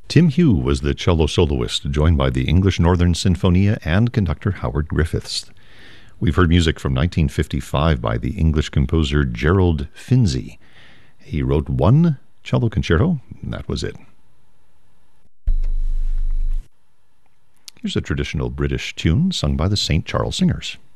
Tim Hugh was the cello soloist, joined by the English Northern Sinfonia and conductor Howard Griffiths. We've heard music from 1955 by the English composer Gerald Finzi. He wrote one cello concerto, and that was it. Here's a traditional British tune sung by the St. Charles Singers.